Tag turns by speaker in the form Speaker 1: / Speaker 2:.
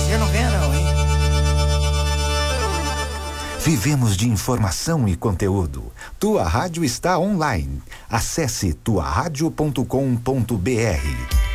Speaker 1: Você não ganha não, hein?
Speaker 2: Vivemos de informação e conteúdo. Tua Rádio está online. Acesse tuaradio.com.br.